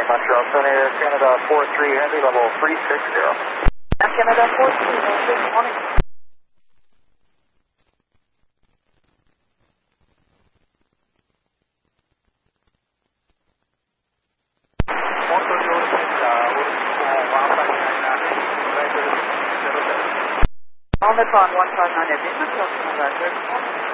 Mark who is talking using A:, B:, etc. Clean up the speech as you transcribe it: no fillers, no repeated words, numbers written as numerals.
A: Montreal Center, Canada 43 Heavy, level 360.
B: Canada 43, good morning. On the phone 159 Heavy, Montreal Center, good morning.